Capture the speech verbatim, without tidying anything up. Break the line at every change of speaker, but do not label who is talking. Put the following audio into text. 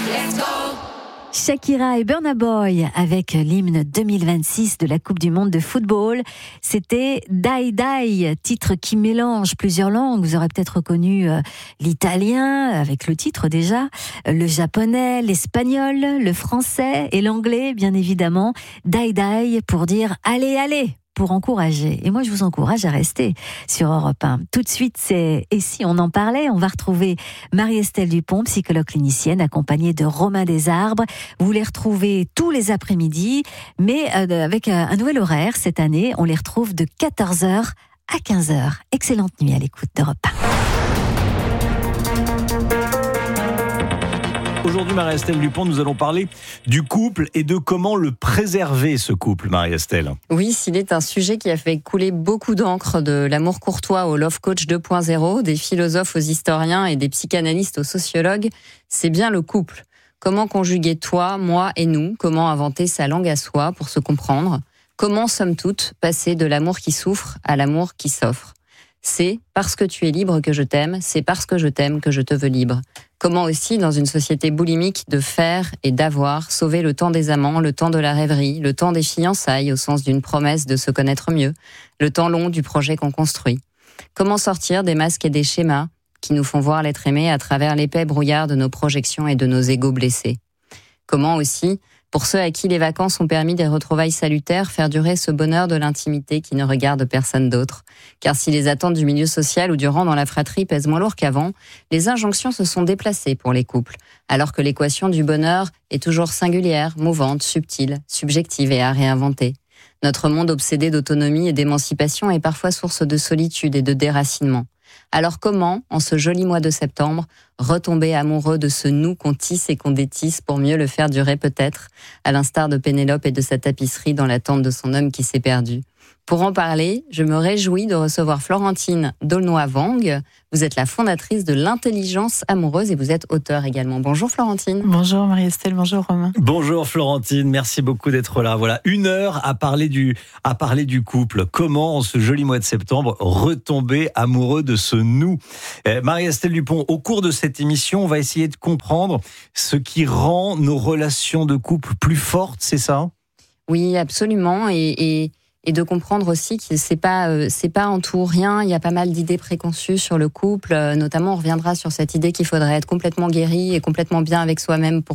Shakira et Burna Boy avec l'hymne deux mille vingt-six de la Coupe du Monde de football. C'était Die Die, titre qui mélange plusieurs langues. Vous aurez peut-être reconnu euh, l'italien avec le titre déjà, le japonais, l'espagnol, le français et l'anglais bien évidemment. Die Die pour dire allez, allez, pour encourager. Et moi, je vous encourage à rester sur Europe un. Tout de suite, c'est « Et si on en parlait ?» On va retrouver Marie-Estelle Dupont, psychologue clinicienne, accompagnée de Romain Desarbres. Vous les retrouvez tous les après-midi, mais euh, avec un nouvel horaire cette année. On les retrouve de quatorze heures à quinze heures. Excellente nuit à l'écoute d'Europe un.
Aujourd'hui, Marie-Estelle Dupont, nous allons parler du couple et de comment le préserver, ce couple, Marie-Estelle.
Oui, s'il est un sujet qui a fait couler beaucoup d'encre, de l'amour courtois au love coach deux point zéro, des philosophes aux historiens et des psychanalystes aux sociologues, c'est bien le couple. Comment conjuguer toi, moi et nous? Comment inventer sa langue à soi pour se comprendre? Comment, somme toute, passer de l'amour qui souffre à l'amour qui s'offre? C'est parce que tu es libre que je t'aime, c'est parce que je t'aime que je te veux libre. Comment aussi, dans une société boulimique de faire et d'avoir, sauver le temps des amants, le temps de la rêverie, le temps des fiançailles au sens d'une promesse de se connaître mieux, le temps long du projet qu'on construit. Comment sortir des masques et des schémas qui nous font voir l'être aimé à travers l'épais brouillard de nos projections et de nos égos blessés. Comment aussi, pour ceux à qui les vacances ont permis des retrouvailles salutaires, faire durer ce bonheur de l'intimité qui ne regarde personne d'autre. Car si les attentes du milieu social ou du rang dans la fratrie pèsent moins lourd qu'avant, les injonctions se sont déplacées pour les couples, alors que l'équation du bonheur est toujours singulière, mouvante, subtile, subjective et à réinventer. Notre monde obsédé d'autonomie et d'émancipation est parfois source de solitude et de déracinement. Alors comment, en ce joli mois de septembre, retomber amoureux de ce nous qu'on tisse et qu'on détisse pour mieux le faire durer peut-être, à l'instar de Pénélope et de sa tapisserie dans l'attente de son homme qui s'est perdu? Pour en parler, je me réjouis de recevoir Florentine D'aulnoy-Wang. Vous êtes la fondatrice de l'intelligence amoureuse et vous êtes auteure également. Bonjour Florentine.
Bonjour Marie-Estelle, bonjour Romain.
Bonjour Florentine, merci beaucoup d'être là. Voilà, une heure à parler du, à parler du couple. Comment, en ce joli mois de septembre, retomber amoureux de ce nous? eh, Marie-Estelle Dupont, au cours de cette émission, on va essayer de comprendre ce qui rend nos relations de couple plus fortes, c'est ça?
Oui, absolument. Et... et... Et de comprendre aussi que c'est pas euh, c'est pas en tout ou rien. Il y a pas mal d'idées préconçues sur le couple. Euh, notamment, on reviendra sur cette idée qu'il faudrait être complètement guéri et complètement bien avec soi-même pour